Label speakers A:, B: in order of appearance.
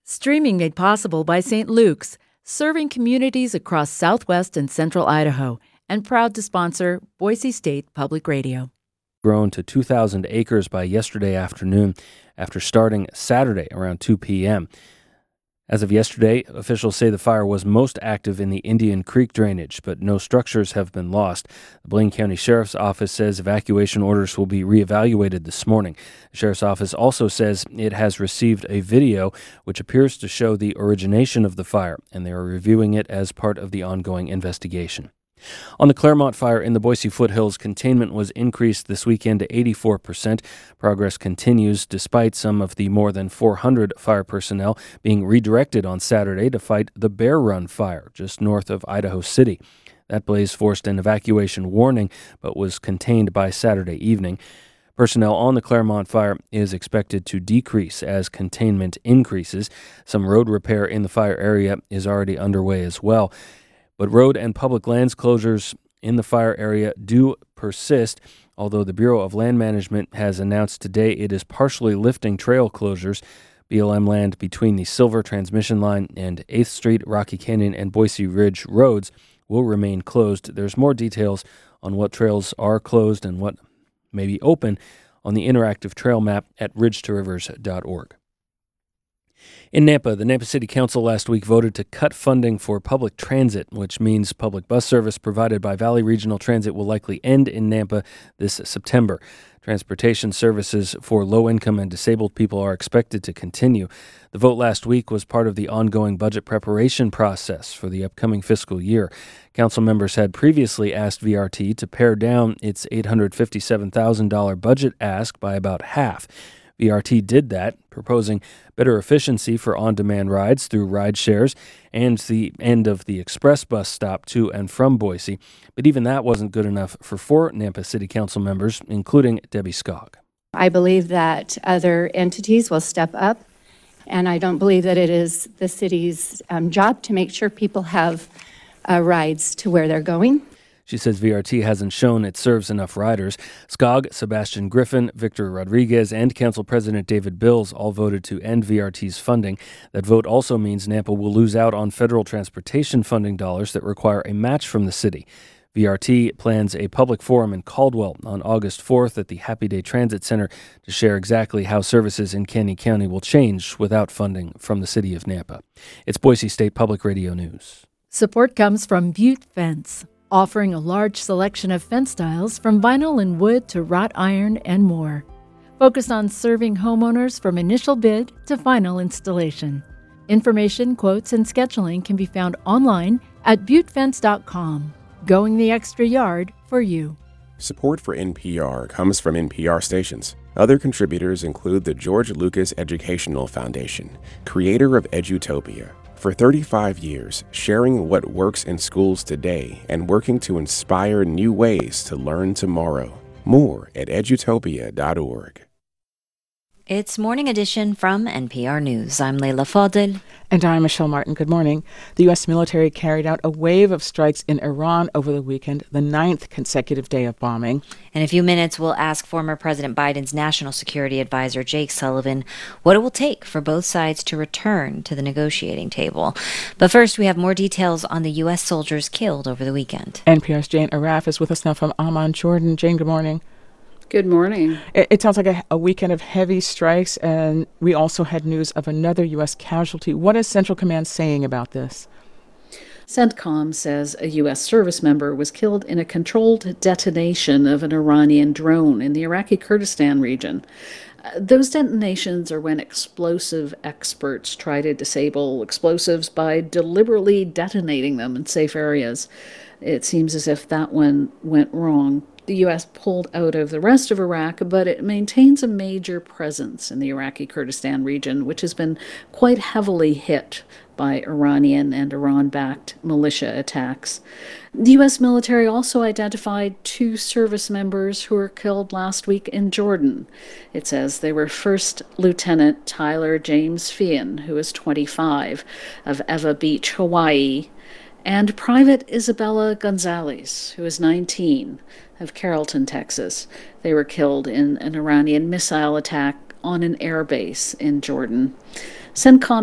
A: Streaming made possible by St. Luke's, serving communities across southwest and central Idaho, and proud to sponsor Boise State Public Radio.
B: Grown to 2,000 acres by yesterday afternoon after starting Saturday around 2 p.m. As of yesterday, officials say the fire was most active in the Indian Creek drainage, but no structures have been lost. The Blaine County Sheriff's Office says evacuation orders will be reevaluated this morning. The Sheriff's Office also says it has received a video which appears to show the origination of the fire, and they are reviewing it as part of the ongoing investigation. On the Claremont fire in the Boise foothills, containment was increased this weekend to 84%. Progress continues despite some of the more than 400 fire personnel being redirected on Saturday to fight the Bear Run fire just north of Idaho City. That blaze forced an evacuation warning but was contained by Saturday evening. Personnel on the Claremont fire is expected to decrease as containment increases. Some road repair in the fire area is already underway as well. But road and public lands closures in the fire area do persist, although the Bureau of Land Management has announced today it is partially lifting trail closures. BLM land between the Silver Transmission Line and 8th Street, Rocky Canyon, and Boise Ridge roads will remain closed. There's more details on what trails are closed and what may be open on the interactive trail map at ridgetorivers.org. In Nampa, the Nampa City Council last week voted to cut funding for public transit, which means public bus service provided by Valley Regional Transit will likely end in Nampa this September. Transportation services for low-income and disabled people are expected to continue. The vote last week was part of the ongoing budget preparation process for the upcoming fiscal year. Council members had previously asked VRT to pare down its $857,000 budget ask by about half. VRT did that, proposing better efficiency for on-demand rides through ride shares and the end of the express bus stop to and from Boise. But even that wasn't good enough for four Nampa City Council members, including Debbie Skog.
C: I believe that other entities will step up, and I don't believe that it is the city's job to make sure people have rides to where they're going.
B: She says VRT hasn't shown it serves enough riders. Skog, Sebastian Griffin, Victor Rodriguez, and Council President David Bills all voted to end VRT's funding. That vote also means Nampa will lose out on federal transportation funding dollars that require a match from the city. VRT plans a public forum in Caldwell on August 4th at the Happy Day Transit Center to share exactly how services in Canyon County will change without funding from the city of Nampa. It's Boise State Public Radio News.
A: Support comes from Butte Fence, offering a large selection of fence styles from vinyl and wood to wrought iron and more. Focused on serving homeowners from initial bid to final installation. Information, quotes, and scheduling can be found online at buttefence.com. Going the extra yard for you.
D: Support for NPR comes from NPR stations. Other contributors include the George Lucas Educational Foundation, creator of Edutopia. For 35 years, sharing what works in schools today and working to inspire new ways to learn tomorrow. More at edutopia.org.
E: It's Morning Edition from NPR News. I'm Leila Fadel.
F: And I'm Michelle Martin. Good morning. The U.S. military carried out a wave of strikes in Iran over the weekend, the 9th consecutive day of bombing.
E: In a few minutes, we'll ask former President Biden's national security advisor, Jake Sullivan, what it will take for both sides to return to the negotiating table. But first, we have more details on the U.S. soldiers killed over the weekend.
F: NPR's Jane Araf is with us now from Amman, Jordan. Jane, good morning.
G: Good morning.
F: It sounds like a weekend of heavy strikes, and we also had news of another U.S. casualty. What is Central Command saying about this?
G: CENTCOM says a U.S. service member was killed in a controlled detonation of an Iranian drone in the Iraqi Kurdistan region. Those detonations are when explosive experts try to disable explosives by deliberately detonating them in safe areas. It seems as if that one went wrong. The U.S. pulled out of the rest of Iraq, but it maintains a major presence in the Iraqi Kurdistan region, which has been quite heavily hit by Iranian and Iran-backed militia attacks. The U.S. military also identified 2 service members who were killed last week in Jordan. It says they were First Lieutenant Tyler James Feehan, who is 25, of Eva Beach, Hawaii, and Private Isabella Gonzalez, who is 19, of Carrollton, Texas. They were killed in an Iranian missile attack on an air base in Jordan. CENTCOM